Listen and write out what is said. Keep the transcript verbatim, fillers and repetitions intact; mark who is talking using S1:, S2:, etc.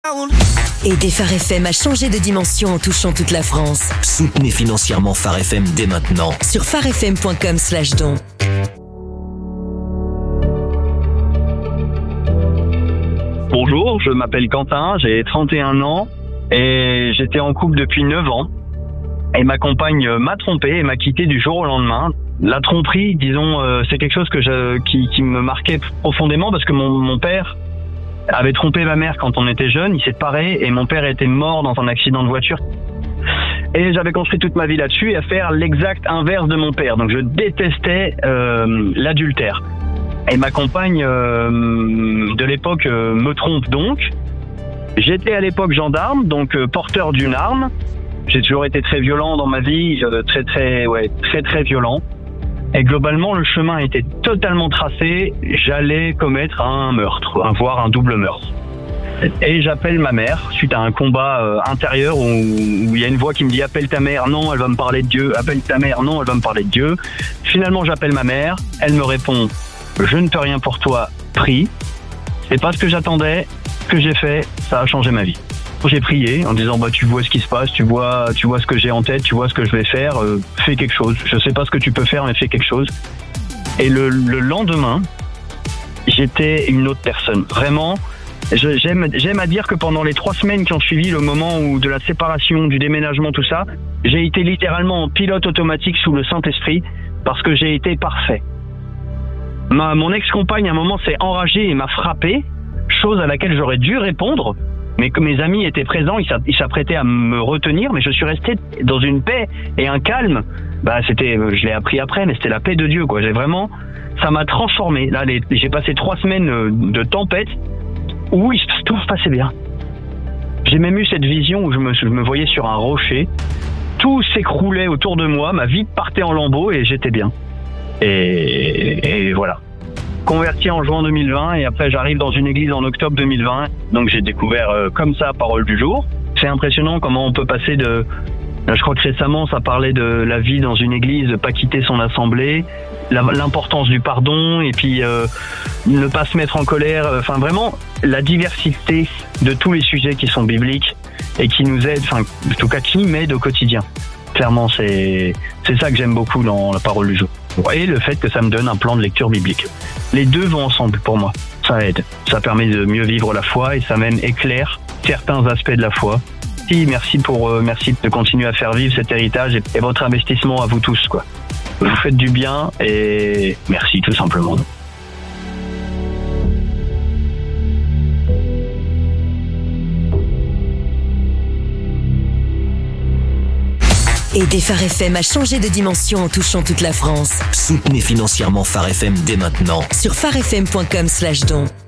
S1: Aider Phare F M à changer de dimension en touchant toute la France.
S2: Soutenez financièrement Phare F M dès maintenant.
S1: Sur pharefm point com slash don.
S3: Bonjour, je m'appelle Quentin, j'ai trente et un ans et j'étais en couple depuis neuf ans. Et ma compagne m'a trompé et m'a quitté du jour au lendemain. La tromperie, disons, euh, c'est quelque chose que je, qui, qui me marquait profondément parce que mon, mon père avait trompé ma mère quand on était jeune, il s'est séparé et mon père était mort dans un accident de voiture. Et j'avais construit toute ma vie là-dessus et à faire l'exact inverse de mon père. Donc je détestais euh, l'adultère. Et ma compagne euh, de l'époque euh, me trompe donc. J'étais à l'époque gendarme, donc euh, porteur d'une arme. J'ai toujours été très violent dans ma vie, euh, très très ouais, très très violent. Et globalement, le chemin était totalement tracé. J'allais commettre un meurtre, voire un double meurtre. Et j'appelle ma mère suite à un combat euh, intérieur où il y a une voix qui me dit appelle ta mère, non, elle va me parler de Dieu. Appelle ta mère, non, elle va me parler de Dieu. Finalement, j'appelle ma mère. Elle me répond je ne peux rien pour toi, prie. C'est pas ce que j'attendais. Ce que j'ai fait, ça a changé ma vie. J'ai prié en disant bah tu vois ce qui se passe, tu vois tu vois ce que j'ai en tête, tu vois ce que je vais faire, euh, fais quelque chose. Je sais pas ce que tu peux faire mais fais quelque chose. Et le, le lendemain, j'étais une autre personne. Vraiment, je, j'aime j'aime à dire que pendant les trois semaines qui ont suivi le moment où de la séparation, du déménagement, tout ça, j'ai été littéralement en pilote automatique sous le Saint-Esprit parce que j'ai été parfait. Ma mon ex-compagne à un moment s'est enragée et m'a frappé, chose à laquelle j'aurais dû répondre. Mais que mes amis étaient présents, ils s'apprêtaient à me retenir, mais je suis resté dans une paix et un calme. Bah, c'était, je l'ai appris après, mais c'était la paix de Dieu, quoi. J'ai vraiment, ça m'a transformé. Là, les, j'ai passé trois semaines de tempête où tout se passait bien. J'ai même eu cette vision où je me, je me voyais sur un rocher, tout s'écroulait autour de moi, ma vie partait en lambeaux et j'étais bien. Et, et voilà. Converti en juin deux mille vingt et après j'arrive dans une église en octobre deux mille vingt, donc j'ai découvert euh, comme ça Parole du jour. C'est impressionnant comment on peut passer de, je crois que récemment ça parlait de la vie dans une église, de pas quitter son assemblée, la, l'importance du pardon et puis euh, ne pas se mettre en colère, enfin vraiment la diversité de tous les sujets qui sont bibliques et qui nous aident, enfin en tout cas qui m'aident au quotidien. Clairement c'est, c'est ça que j'aime beaucoup dans la Parole du jour. Et le fait que ça me donne un plan de lecture biblique. Les deux vont ensemble pour moi. Ça aide. Ça permet de mieux vivre la foi et ça même éclaire certains aspects de la foi. Si, merci pour, euh, merci de continuer à faire vivre cet héritage et, et votre investissement à vous tous, quoi. Vous faites du bien et merci tout simplement.
S1: Aider Phare F M à changer de dimension en touchant toute la France.
S2: Soutenez financièrement Phare F M dès maintenant.
S1: Sur pharefm point com slash don.